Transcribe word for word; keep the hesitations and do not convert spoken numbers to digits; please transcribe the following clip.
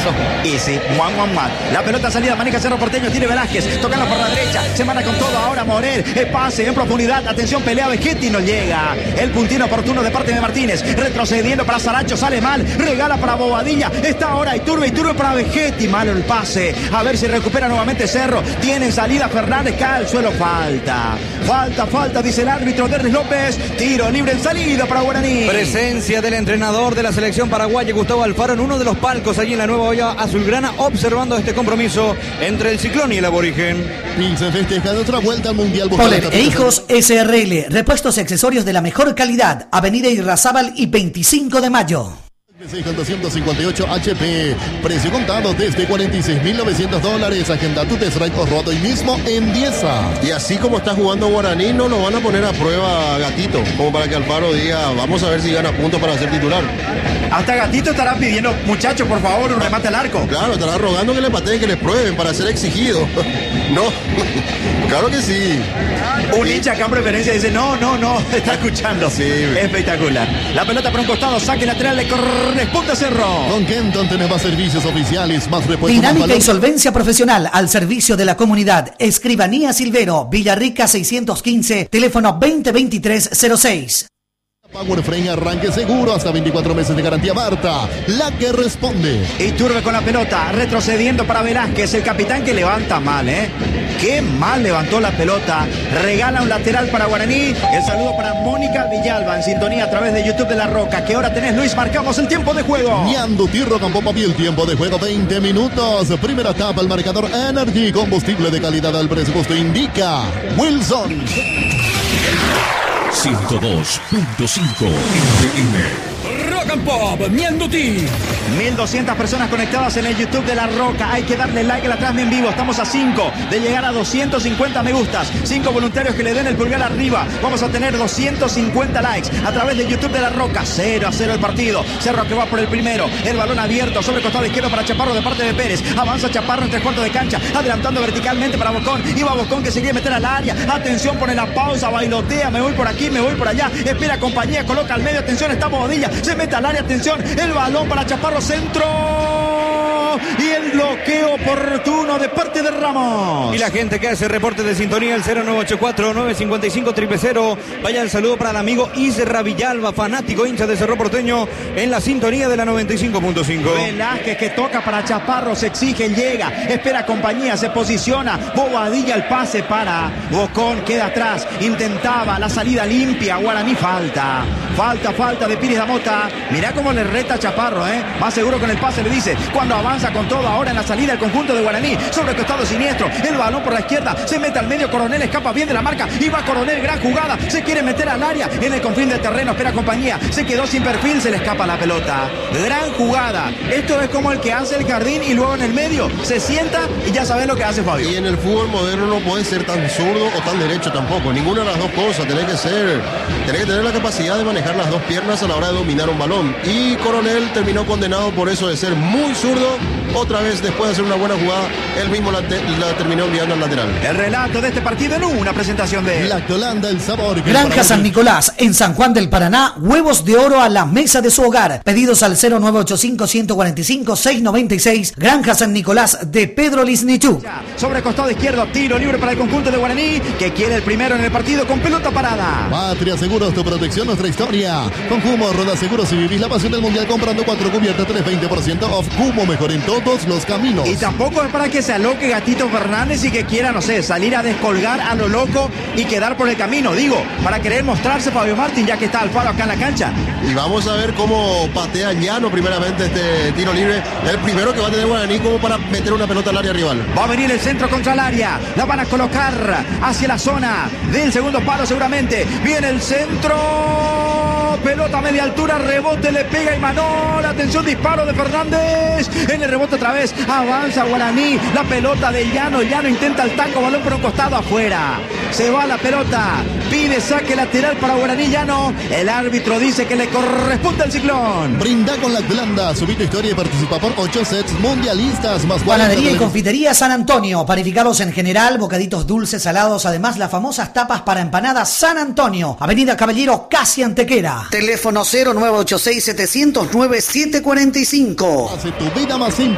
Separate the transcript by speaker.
Speaker 1: compromiso.
Speaker 2: Y sí, Juan Juan Juan. La pelota salida, maneja Cerro Porteño, tiene Velázquez, tocando por la derecha, se manda con todo ahora Morel, el pase en profundidad, atención, pelea Vegetti, no llega. El puntino oportuno de parte de Martínez, retrocediendo para Saracho, sale mal, regala para Bobadilla, está ahora Iturbe, Iturbe para Vegetti, malo el pase. A ver si recupera nuevamente Cerro, tiene salida Fernández, cae al suelo, falta. Falta, falta, dice el árbitro Derlis López, tiro libre en salida para Guaraní.
Speaker 1: Presencia del entrenador de la selección paraguaya, Gustavo Alfaro, en uno de los palcos allí en la Nueva Olla Azulgrana, observando este compromiso entre el Ciclón y el Aborigen.
Speaker 3: Pilsen festeja de otra vuelta al Mundial.
Speaker 4: Poler e Hijos S R L, repuestos y accesorios de la mejor calidad, Avenida Irrazábal y veinticinco de mayo.
Speaker 3: doscientos cincuenta y ocho H P, precio contado desde cuarenta y seis mil novecientos dólares. Agenda tu test drive hoy mismo en Dieza.
Speaker 5: Y así como está jugando Guaraní, no lo van a poner a prueba Gatito, como para que Alfaro diga, vamos a ver si gana puntos para ser titular.
Speaker 2: Hasta Gatito estará pidiendo, muchachos, por favor, un remate al arco.
Speaker 5: Claro, estará rogando que le pateen, que le prueben para ser exigido. No, claro que sí.
Speaker 2: Un hincha acá en preferencia dice, no, no, no, está escuchando.
Speaker 5: Sí.
Speaker 2: Espectacular. La pelota por un costado, saque lateral, le corresponde a Cerro.
Speaker 3: Con Kenton tenés más servicios oficiales, más repuestos.
Speaker 4: Dinámica y solvencia profesional al servicio de la comunidad. Escribanía Silvero, Villarrica seiscientos quince, teléfono veinte veintitrés cero seis.
Speaker 3: Power Frame, arranque seguro, hasta veinticuatro meses de garantía. Marta, la que responde.
Speaker 2: Iturbe con la pelota, retrocediendo para Velázquez, el capitán que levanta mal, ¿eh? Qué mal levantó la pelota. Regala un lateral para Guaraní. El saludo para Mónica Villalba, en sintonía a través de YouTube de La Roca. ¿Qué hora tenés, Luis? Marcamos el tiempo de juego.
Speaker 3: Ñando Tirro con Popa el tiempo de juego veinte minutos. Primera etapa, el marcador Energy, combustible de calidad al presupuesto indica Wilson.
Speaker 6: ciento dos punto cinco F M.
Speaker 7: Rock and Pop, Mianduti.
Speaker 2: mil doscientas personas conectadas en el YouTube de La Roca. Hay que darle like a la transmisión en vivo. Estamos a cinco de llegar a doscientos cincuenta me gustas. cinco voluntarios que le den el pulgar arriba. Vamos a tener doscientos cincuenta likes a través de YouTube de La Roca. cero a cero el partido. Cerro que va por el primero. El balón abierto sobre el costado izquierdo para Chaparro de parte de Pérez. Avanza Chaparro en tres cuartos de cancha. Adelantando verticalmente para Bocón. Iba Bocón que se quiere meter al área. Atención, pone la pausa. Bailotea. Me voy por aquí, me voy por allá. Espera compañía. Coloca al medio. Atención, está Bobadilla. Se mete al área. Atención. El balón para Chaparro. Centro. Y el bloqueo oportuno de parte de Ramos.
Speaker 1: Y la gente que hace reporte de sintonía, el cero nueve ocho cuatro, nueve cinco cinco, cero cero cero. Vaya el saludo para el amigo Isra Villalba, fanático hincha de Cerro Porteño, en la sintonía de la noventa y cinco punto cinco.
Speaker 2: Velázquez que toca para Chaparro, se exige, llega, espera compañía, se posiciona. Bobadilla el pase para Bocón, queda atrás, intentaba la salida limpia. Guaraní falta, falta, falta de Pires Damota. Mirá cómo le reta a Chaparro, ¿eh? Más seguro con el pase, le dice, cuando avanza con todo ahora en la salida el conjunto de Guaraní, sobre el costado siniestro, el balón por la izquierda, se mete al medio, Coronel escapa bien de la marca, y va Coronel, gran jugada, se quiere meter al área, en el confín del terreno, espera compañía, se quedó sin perfil, se le escapa la pelota, gran jugada, esto es como el que hace el jardín y luego en el medio, se sienta y ya sabes lo que hace Fabio.
Speaker 5: Y en el fútbol moderno no puede ser tan zurdo o tan derecho tampoco, ninguna de las dos cosas, tenés que ser, tenés que tener la capacidad de manejar las dos piernas a la hora de dominar un balón, y Coronel terminó condenado por eso de ser muy zurdo. Otra vez, después de hacer una buena jugada, él mismo la, te, la terminó enviando al lateral.
Speaker 2: El relato de este partido en una presentación de
Speaker 3: Lactolanda, el sabor.
Speaker 4: Granja San Nicolás, en San Juan del Paraná, huevos de oro a la mesa de su hogar. Pedidos al cero nueve ocho cinco, uno cuatro cinco, seis nueve seis. Granja San Nicolás de Pedro Lisnichú.
Speaker 2: Sobre costado izquierdo, tiro libre para el conjunto de Guaraní, que quiere el primero en el partido con pelota parada.
Speaker 3: Patria Seguros, tu protección, nuestra historia. Con Cumo, Roda Seguros, si vivís la pasión del mundial comprando cuatro cubiertas, tenés veinte por ciento off. Cumo, mejor en todos los caminos.
Speaker 2: Y tampoco es para que se aloque Gatito Fernández y que quiera, no sé, salir a descolgar a lo loco y quedar por el camino. Digo, para querer mostrarse Fabio Martín, ya que está Alfaro acá en la cancha.
Speaker 5: Y vamos a ver cómo patea Llano primeramente este tiro libre. El primero que va a tener Guaraní como para meter una pelota al área rival.
Speaker 2: Va a venir el centro contra el área. La van a colocar hacia la zona del segundo palo seguramente. Viene el centro. Pelota a media altura, rebote, le pega Imanol. Atención, disparo de Fernández. En el rebote otra vez. Avanza Guaraní. La pelota de Llano. Llano intenta el taco. Balón por un costado afuera. Se va la pelota. Pide saque lateral para Guaraní Llano. El árbitro dice que le corresponde al Ciclón.
Speaker 3: Brinda con Lactolanda. Subí tu historia y participa por ocho sets mundialistas. Más
Speaker 4: Panadería y confitería San Antonio. Panificados en general, bocaditos dulces, salados. Además, las famosas tapas para empanadas San Antonio. Avenida Caballero, casi Antequera. Teléfono cero nueve ocho seis, setecientos nueve, siete cuarenta y cinco.
Speaker 3: Hace tu vida más simple.